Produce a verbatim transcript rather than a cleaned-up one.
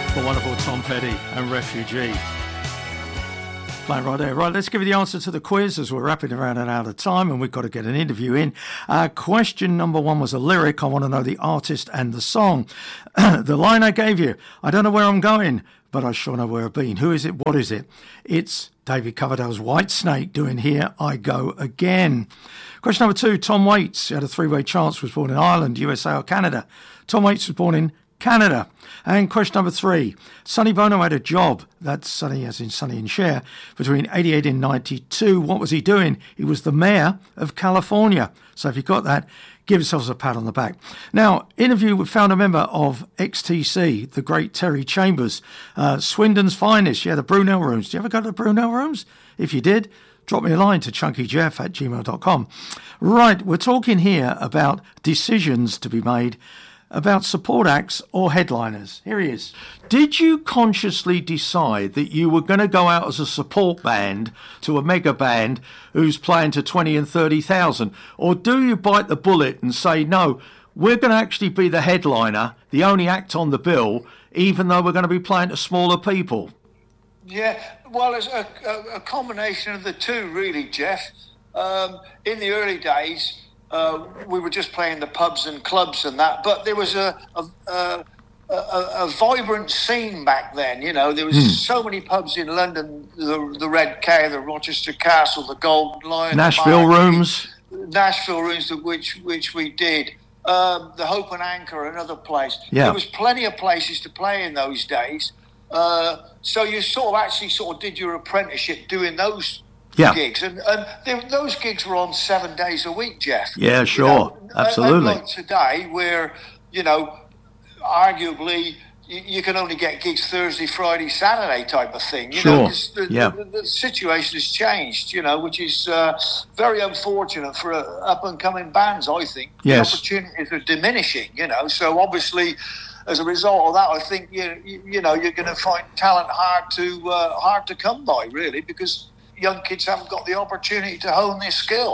The wonderful Tom Petty and Refugee. Playing right there. Right, let's give you the answer to the quiz as we're wrapping around and out of time and we've got to get an interview in. Uh, question number one was a lyric. I want to know the artist and the song. The line I gave you, I don't know where I'm going, but I sure know where I've been. Who is it? What is it? It's David Coverdale's White Snake doing Here I Go Again. Question number two, Tom Waits. He had a three-way chance, was born in Ireland, U S A or Canada. Tom Waits was born in Canada. And question number three, Sonny Bono had a job, that's Sonny as in Sonny and Cher, between eighty-eight and ninety-two. What was he doing? He was the mayor of California. So if you got that, give yourselves a pat on the back. Now, interview with founder member of X T C, the great Terry Chambers, uh, Swindon's finest. Yeah, the Brunel Rooms. Do you ever go to the Brunel Rooms? If you did, drop me a line to chunkyjeff at gmail dot com. Right, we're talking here about decisions to be made about support acts or headliners. Here he is. Did you consciously decide that you were going to go out as a support band to a mega band who's playing to twenty and thirty thousand? Or do you bite the bullet and say, no, we're going to actually be the headliner, the only act on the bill, even though we're going to be playing to smaller people? Yeah, well, it's a, a, a combination of the two, really, Jeff. Um, in the early days, Uh, we were just playing the pubs and clubs and that, but there was a a, a, a, a vibrant scene back then. You know, there was mm. so many pubs in London: the, the Red Cow, the Rochester Castle, the Golden Lion, Nashville the Rooms, Nashville Rooms, which which we did. Um, the Hope and Anchor, another place. Yeah. There was plenty of places to play in those days. Uh, so you sort of actually sort of did your apprenticeship doing those. Yeah. Gigs and, and they, those gigs were on seven days a week, Jeff. Yeah, sure, you know, absolutely. Unlike today, where you know, arguably you, you can only get gigs Thursday, Friday, Saturday type of thing. You sure. know, the, yeah. the, the situation has changed. You know, which is uh, very unfortunate for uh, up and coming bands. I think yes. the opportunities are diminishing. You know, so obviously. As a result of that, I think you you, you know you're going to find talent hard to uh, hard to come by, really, because young kids haven't got the opportunity to hone their skill.